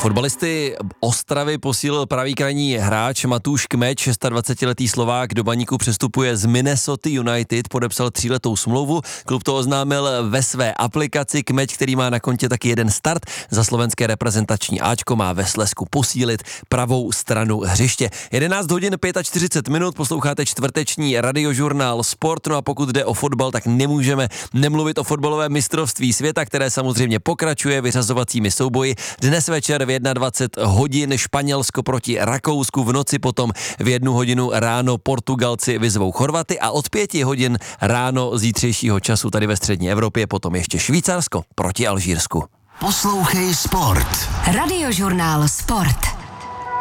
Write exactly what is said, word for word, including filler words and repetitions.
Fotbalisty Ostravy posílil pravý krajní hráč Matúš Kmeč, dvacetiletý Slovák, do Baníku přestupuje z Minnesota United, podepsal tříletou smlouvu. Klub to oznámil ve své aplikaci. Kmeč, který má na kontě taky jeden start za slovenské reprezentační áčko, má ve Slezsku posílit pravou stranu hřiště. jedenáct hodin čtyřicet pět minut, posloucháte čtvrteční radiožurnál Sport. No a pokud jde o fotbal, tak nemůžeme nemluvit o fotbalovém mistrovství světa, které samozřejmě pokračuje vyřazovacími souboji. Dnes večer v dvacet jedna hodin Španělsko proti Rakousku, v noci potom v jednu hodinu ráno Portugalci vyzvou Chorvaty a od pěti hodin ráno zítřejšího času tady ve střední Evropě potom ještě Švýcarsko proti Alžírsku. Poslouchej Sport. Radiožurnál Sport.